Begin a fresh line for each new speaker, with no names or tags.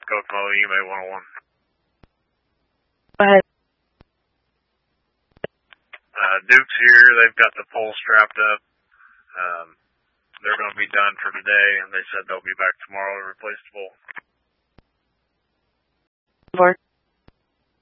Kokomo, UMA 101.
Go ahead.
Duke's here. They've got the pole strapped up. They're going to be done for today, and they said they'll be back tomorrow to replace the pole.
Over.